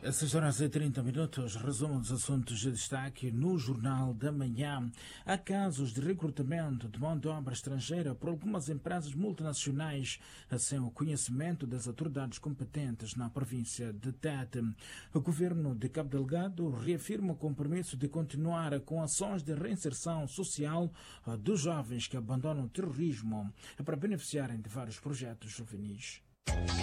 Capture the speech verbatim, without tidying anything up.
seis horas e trinta minutos, resumo dos assuntos de destaque no Jornal da Manhã. Há casos de recrutamento de mão de obra estrangeira por algumas empresas multinacionais, sem o conhecimento das autoridades competentes na província de Tete. O governo de Cabo Delgado reafirma o compromisso de continuar com ações de reinserção social dos jovens que abandonam o terrorismo para beneficiarem de vários projetos juvenis.